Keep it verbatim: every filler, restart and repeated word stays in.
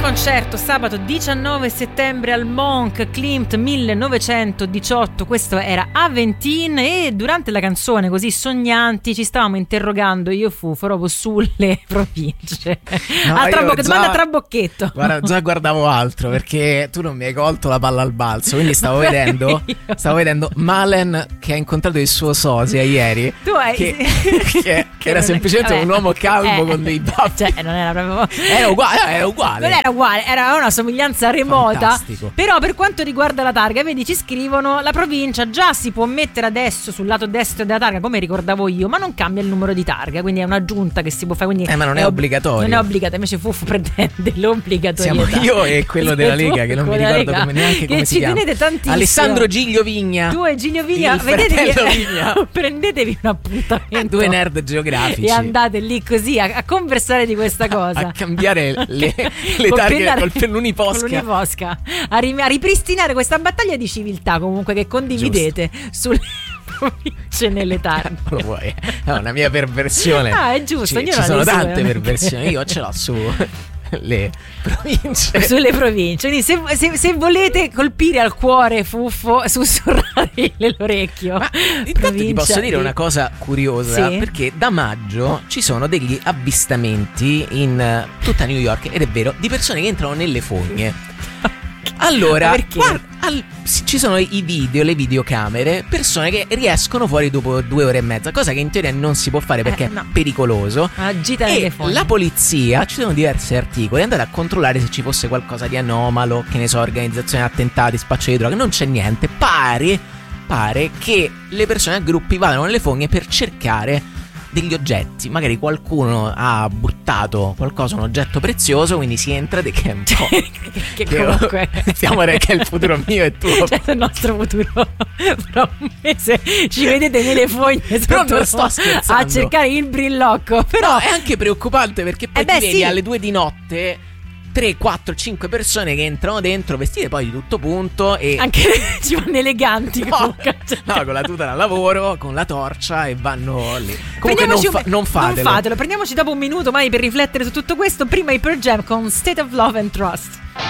concerto sabato diciannove settembre al Monk Klimt millenovecentodiciotto. Questo era Aventin e durante la canzone così sognanti ci stavamo interrogando io fu proprio sulle province. No, a trabocche, già, domanda a trabocchetto. Guarda, già guardavo altro perché tu non mi hai colto la palla al balzo, quindi stavo vedendo stavo vedendo Malen che ha incontrato il suo sosia ieri. Tu hai che, che, che, che era semplicemente vabbè, un uomo calmo eh, con dei baffi. Cioè non era proprio era uguale, era uguale. Non era uguale, era una somiglianza remota. Fantastico. Però per quanto riguarda la targa, vedi, ci scrivono la provincia già si può mettere adesso sul lato destro della targa, come ricordavo io, ma non cambia il numero di targa, quindi è un'aggiunta che si può fare. Quindi eh, ma non è, è ob- obbligatorio. Non è obbligatorio, invece Fufu pretende l'obbligatorietà. Siamo io e quello della Lega, che non mi ricordo come, neanche come si chiama. Tantissimo. Alessandro Giglio Vigna. Tu e Giglio Vigna, vedetevi, Vigna. Prendetevi un appuntamento. Due nerd geografici. E andate lì così a, a conversare di questa cosa. A cambiare le, le targhe col l'uniposca. Posca, a, ri- a ripristinare questa battaglia di civiltà comunque che condividete giusto. Sulle province nelle targhe. Non lo vuoi, è una mia perversione. Ah, è giusto, ci, ci sono tante sue. perversioni, io ce l'ho su le province. Sulle province. Quindi se, se, se volete colpire al cuore Fuffo, sussurrare nell'orecchio. Ma intanto ti posso dire di... una cosa curiosa, sì? Perché da maggio ci sono degli avvistamenti in tutta New York, ed è vero, di persone che entrano nelle fogne. Allora, guarda, al, ci sono i video, le videocamere, persone che riescono fuori dopo due ore e mezza, cosa che in teoria non si può fare perché eh, no. è pericoloso. Agita e le fogne. La polizia, ci sono diversi articoli, è andata a controllare se ci fosse qualcosa di anomalo, che ne so, organizzazione attentati, spaccio di droga. Non c'è niente. Pare, pare che le persone a gruppi vadano nelle fogne per cercare degli oggetti, magari qualcuno ha buttato qualcosa, un oggetto prezioso, quindi si entra de che è un po' che, che comunque stiamo che è il futuro mio e tuo, cioè il nostro futuro fra un mese ci vedete nelle fogne però non sto scherzando a cercare il brillocco, però no, è anche preoccupante perché poi eh beh, ti vedi sì. alle due di notte tre, quattro, cinque persone che entrano dentro vestite poi di tutto punto e anche ci vanno eleganti no, no, con la tuta da lavoro, con la torcia e vanno lì. Comunque non, fa- non fatelo. Non fatelo, prendiamoci dopo un minuto mai per riflettere su tutto questo. Prima i Pearl Jam con State of Love and Trust.